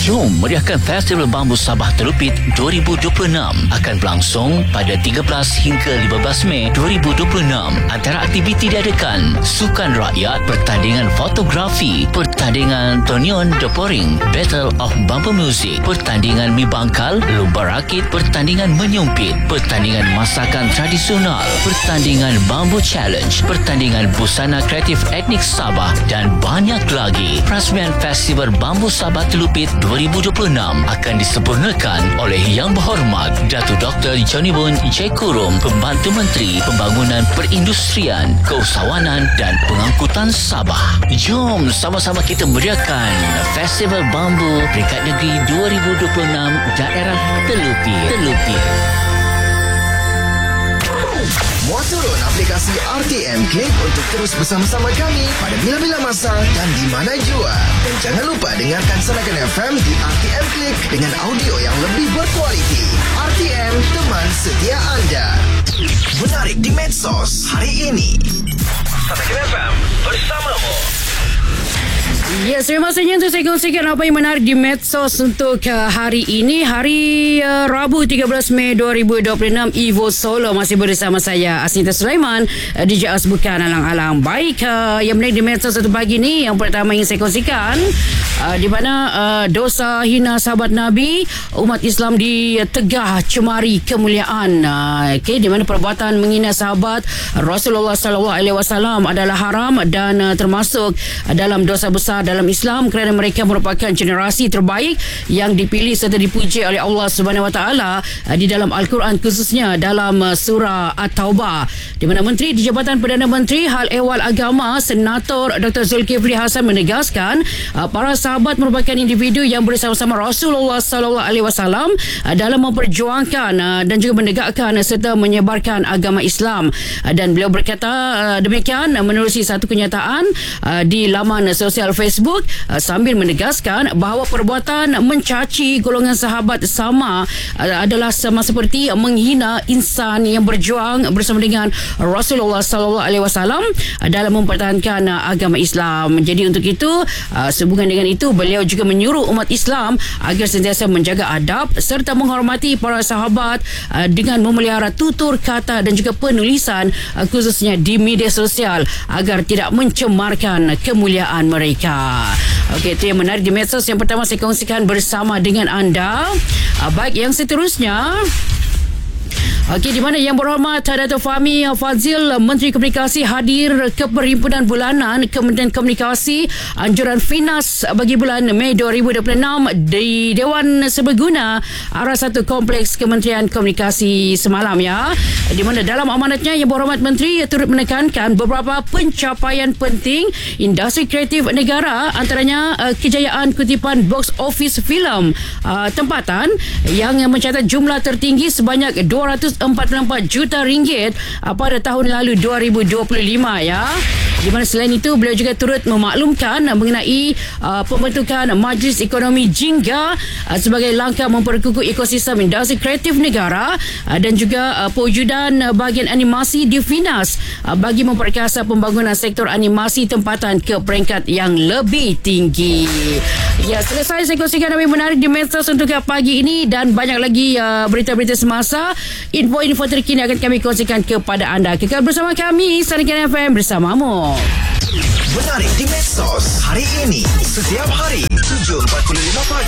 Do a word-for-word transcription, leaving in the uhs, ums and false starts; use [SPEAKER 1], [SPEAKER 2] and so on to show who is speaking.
[SPEAKER 1] Jom meriahkan Festival Bambu Sabah Telupit dua ribu dua puluh enam akan berlangsung pada tiga belas hingga lima belas Mei dua ribu dua puluh enam. Antara aktiviti diadakan sukan rakyat, pertandingan fotografi, pertandingan Tonion The Pouring, Battle of Bambu Music, pertandingan mi bangkal, lomba rakit, pertandingan menyumpit, pertandingan masakan tradisional, pertandingan Bambu Challenge, pertandingan busana kreatif etnik Sabah dan banyak lagi. Perasmian Festival Bambu Sabah Telupit dua ribu dua puluh enam akan disempurnakan oleh Yang Berhormat Datuk Doktor Johnny Boon J. Kurum, Pembantu Menteri Pembangunan Perindustrian, Keusahawanan dan Pengangkutan Sabah. Jom sama-sama kita meriahkan Festival Bambu Peringkat Negeri dua ribu dua puluh enam Daerah Telupit. Telupit.
[SPEAKER 2] Muat turun aplikasi R T M Click untuk terus bersama-sama kami pada bila-bila masa dan di mana jua. Dan jangan lupa dengarkan Sanakan F M di R T M Click dengan audio yang lebih berkualiti. R T M, teman setia anda. Menarik di medsos hari ini. Sanakan F M bersamamu.
[SPEAKER 3] Ya, yes, terima kasih untuk saya kongsikan apa yang menarik di medsos untuk uh, hari ini, hari uh, Rabu tiga belas Mei dua ribu dua puluh enam. Evo Solo masih bersama saya Asnita Sulaiman, uh, D J As bukan alang-alang. Baik, uh, yang menarik di medsos untuk pagi ini, yang pertama ingin saya kongsikan uh, di mana uh, dosa hina sahabat Nabi, umat Islam ditegah cemari kemuliaan. Uh, okay, di mana perbuatan menghina sahabat Rasulullah sallallahu alaihi wasallam adalah haram dan uh, termasuk uh, dalam dosa besar dalam Islam kerana mereka merupakan generasi terbaik yang dipilih serta dipuji oleh Allah Subhanahu Wa Taala di dalam Al-Quran, khususnya dalam surah At-Taubah, di mana Menteri di Jabatan Perdana Menteri Hal Ehwal Agama Senator Doktor Zulkifli Hasan menegaskan para sahabat merupakan individu yang bersama-sama Rasulullah sallallahu alaihi wasallam dalam memperjuangkan dan juga menegakkan serta menyebarkan agama Islam. Dan beliau berkata demikian menerusi satu kenyataan di laman sosial Facebook uh, sambil menegaskan bahawa perbuatan mencaci golongan sahabat sama uh, adalah sama seperti menghina insan yang berjuang bersama dengan Rasulullah sallallahu alaihi wasallam uh, dalam mempertahankan uh, agama Islam. Jadi untuk itu uh, sehubungan dengan itu beliau juga menyuruh umat Islam agar sentiasa menjaga adab serta menghormati para sahabat uh, dengan memelihara tutur kata dan juga penulisan uh, khususnya di media sosial agar tidak mencemarkan kemuliaan mereka. Okey, itu yang menarik di medsos yang pertama saya kongsikan bersama dengan anda. Uh, baik, yang seterusnya, okey, di mana Yang Berhormat Datuk Fahmi Fadzil, Menteri Komunikasi, hadir ke Perhimpunan Bulanan Kementerian Komunikasi anjuran Finas bagi bulan Mei dua ribu dua puluh enam di Dewan Serbaguna Arah satu Kompleks Kementerian Komunikasi semalam, ya. Di mana dalam amanatnya Yang Berhormat Menteri turut menekankan beberapa pencapaian penting industri kreatif negara, antaranya uh, kejayaan kutipan box office filem uh, tempatan yang mencatat jumlah tertinggi sebanyak dua ratus empat puluh empat juta ringgit pada tahun lalu dua ribu dua puluh lima, ya. Di mana selain itu beliau juga turut memaklumkan mengenai uh, pembentukan Majlis Ekonomi Jingga uh, sebagai langkah memperkukuh ekosistem industri kreatif negara uh, dan juga uh, pewujudan uh, bahagian animasi di Finas uh, bagi memperkasa pembangunan sektor animasi tempatan ke peringkat yang lebih tinggi. Ya, selesai saya kongsikan apa yang menarik di medsos untuk pagi ini dan banyak lagi uh, berita-berita semasa, info-info terkini akan kami kongsikan kepada anda. Kekal bersama kami, Sanakan F M bersamamu.
[SPEAKER 2] Menarik di medsos hari ini, setiap hari tujuh empat puluh lima pagi.